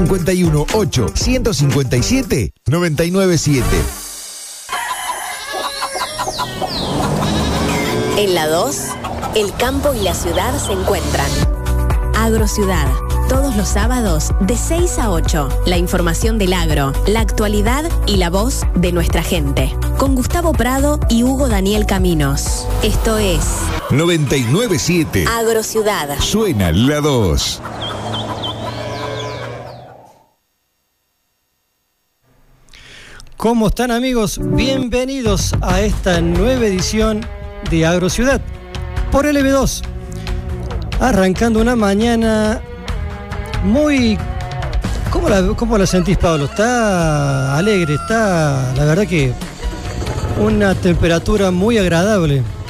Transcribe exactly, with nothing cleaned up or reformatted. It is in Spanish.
cincuenta y uno ocho, ciento cincuenta y siete, noventa y nueve siete. En la dos, el campo y la ciudad se encuentran. Agrociudad. Todos los sábados de seis a ocho. La información del agro, la actualidad y la voz de nuestra gente. Con Gustavo Prado y Hugo Daniel Caminos. Esto es noventa y nueve siete. Agrociudad. Suena la dos. ¿Cómo están, amigos? Bienvenidos a esta nueva edición de Agrociudad por L B dos. Arrancando una mañana muy... ¿Cómo la, cómo la sentís, Pablo? Está alegre, está, la verdad que una temperatura muy agradable.